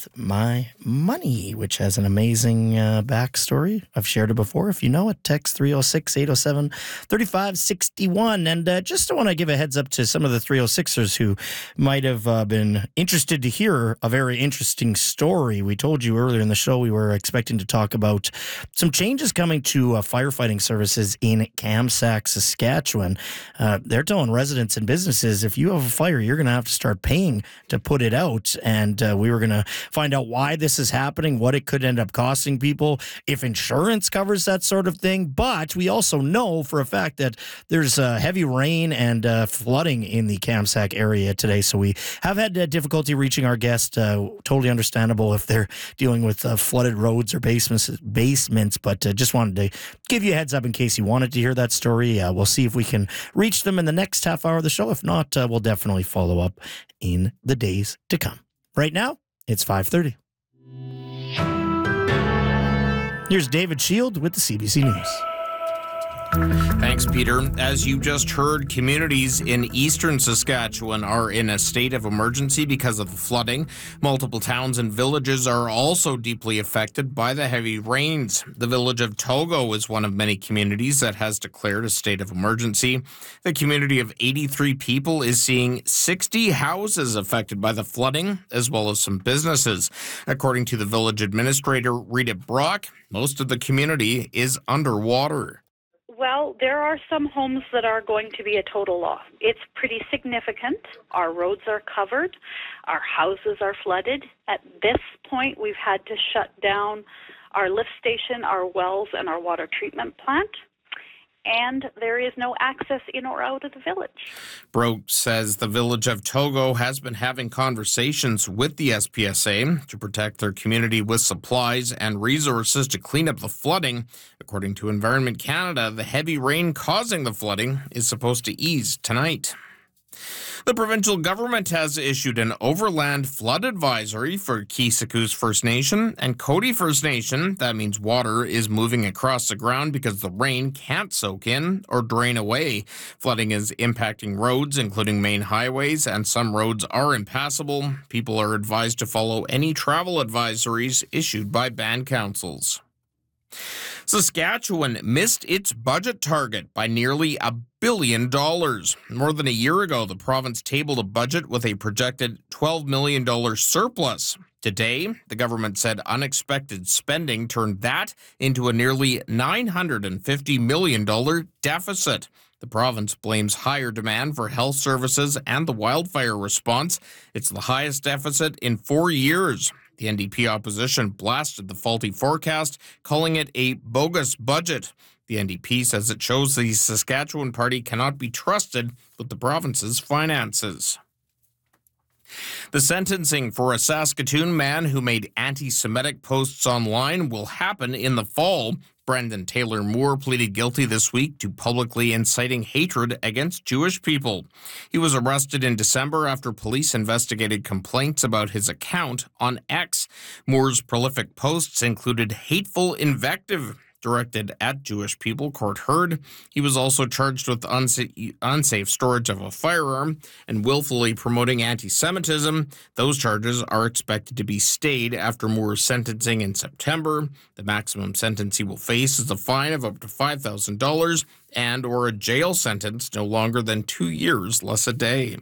with My Money, which has an amazing backstory. I've shared it before. If you know it, text 306-807-3561. And just want to give a heads up to some of the 306ers who might have been interested to hear a very interesting story. We told you earlier in the show we were expecting to talk about some changes coming to firefighting services in Kamsack, Saskatchewan. They're telling residents and businesses, if you have a fire, you're going to have to start paying to put it out. And we were going to find out why this is happening, what it could end up costing people, if insurance covers that sort of thing. But we also know for a fact that there's heavy rain and flooding in the Kamsack area today. So we have had difficulty reaching our guest. Totally understandable if they're dealing with flooded roads or basements. But just wanted to give you a heads up in case you wanted to hear that story. We'll see if we can reach them in the next half hour of the show. If not, we'll definitely follow up in the days to come. Right now, it's 5:30. Here's David Shield with the CBC News. Thanks, Peter. As you just heard, communities in eastern Saskatchewan are in a state of emergency because of the flooding. Multiple towns and villages are also deeply affected by the heavy rains. The village of Togo is one of many communities that has declared a state of emergency. The community of 83 people is seeing 60 houses affected by the flooding, as well as some businesses. According to the village administrator, Rita Brock, most of the community is underwater. Well, there are some homes that are going to be a total loss. It's pretty significant. Our roads are covered. Our houses are flooded. At this point, we've had to shut down our lift station, our wells, and our water treatment plant. And there is no access in or out of the village. Broke says the village of Togo has been having conversations with the SPSA to protect their community with supplies and resources to clean up the flooding. According to Environment Canada, the heavy rain causing the flooding is supposed to ease tonight. The provincial government has issued an overland flood advisory for Kisikous First Nation and Cody First Nation. That means water is moving across the ground because the rain can't soak in or drain away. Flooding is impacting roads, including main highways, and some roads are impassable. People are advised to follow any travel advisories issued by band councils. Saskatchewan missed its budget target by nearly $1 billion. More than a year ago, the province tabled a budget with a projected $12 million surplus. Today, the government said unexpected spending turned that into a nearly $950 million deficit. The province blames higher demand for health services and the wildfire response. It's the highest deficit in 4 years. The NDP opposition blasted the faulty forecast, calling it a bogus budget. The NDP says it shows the Saskatchewan Party cannot be trusted with the province's finances. The sentencing for a Saskatoon man who made anti-Semitic posts online will happen in the fall. Brendan Taylor Moore pleaded guilty this week to publicly inciting hatred against Jewish people. He was arrested in December after police investigated complaints about his account on X. Moore's prolific posts included hateful invective directed at Jewish people, court heard. He was also charged with unsafe storage of a firearm and willfully promoting anti-Semitism. Those charges are expected to be stayed after Moore's sentencing in September. The maximum sentence he will face is a fine of up to $5,000 and or a jail sentence no longer than 2 years less a day.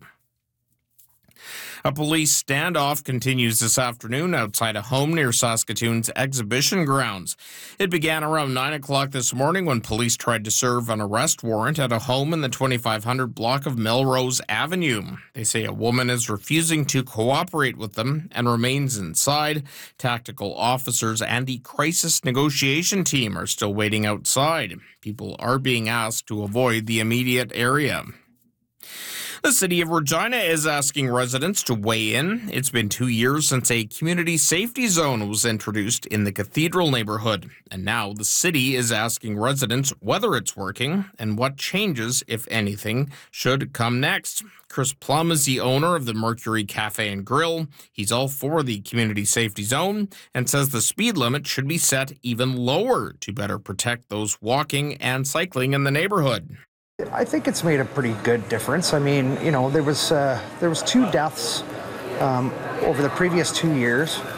A police standoff continues this afternoon outside a home near Saskatoon's exhibition grounds. It began around 9 o'clock this morning when police tried to serve an arrest warrant at a home in the 2500 block of Melrose Avenue. They say a woman is refusing to cooperate with them and remains inside. Tactical officers and the crisis negotiation team are still waiting outside. People are being asked to avoid the immediate area. The city of Regina is asking residents to weigh in. It's been 2 years since a community safety zone was introduced in the Cathedral neighborhood. And now the city is asking residents whether it's working and what changes, if anything, should come next. Chris Plum is the owner of the Mercury Cafe and Grill. He's all for the community safety zone and says the speed limit should be set even lower to better protect those walking and cycling in the neighborhood. I think it's made a pretty good difference. I mean, you know, there was 2 deaths over the previous 2 years